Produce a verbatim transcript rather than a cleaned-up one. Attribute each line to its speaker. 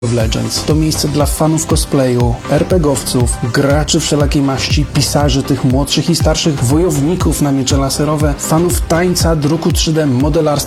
Speaker 1: of Legends. To miejsce dla fanów cosplayu, RPGowców, graczy wszelakiej maści, pisarzy, tych młodszych i starszych, wojowników na miecze laserowe, fanów tańca, druku trzy D, modelarstwa,